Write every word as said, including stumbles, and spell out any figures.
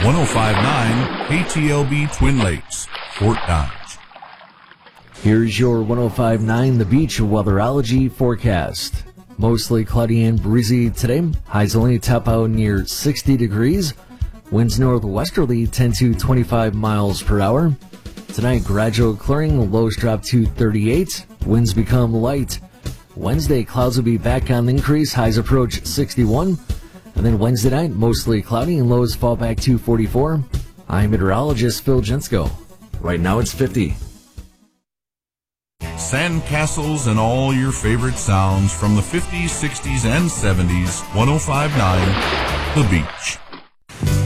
one oh five point nine K T L B Twin Lakes, Fort Dodge. Here's your one oh five point nine The Beach weatherology forecast. Mostly cloudy and breezy today. Highs only top out near sixty degrees. Winds northwesterly ten to twenty-five miles per hour. Tonight, gradual clearing. Lows drop to thirty-eight. Winds become light. Wednesday, clouds will be back on the increase. Highs approach sixty-one. And then Wednesday night, mostly cloudy and lows fall back to forty-four. I'm meteorologist Phil Jensko. Right now it's fifty. Sandcastles and all your favorite sounds from the fifties, sixties, and seventies. one oh five point nine The Beach.